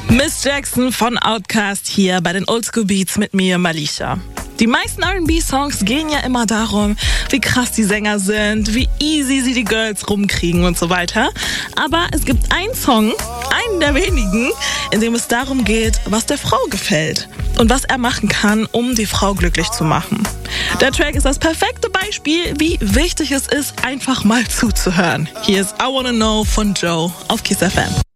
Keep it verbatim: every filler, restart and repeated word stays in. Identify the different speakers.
Speaker 1: Miss Jackson von Outkast hier bei den Oldschool Beats mit mir, Malisha. Die meisten R and B-Songs gehen ja immer darum, wie krass die Sänger sind, wie easy sie die Girls rumkriegen und so weiter. Aber es gibt einen Song, einen der wenigen, in dem es darum geht, was der Frau gefällt und was er machen kann, um die Frau glücklich zu machen. Der Track ist das perfekte Beispiel, wie wichtig es ist, einfach mal zuzuhören. Hier ist I Wanna Know von Joe auf Kiss F M.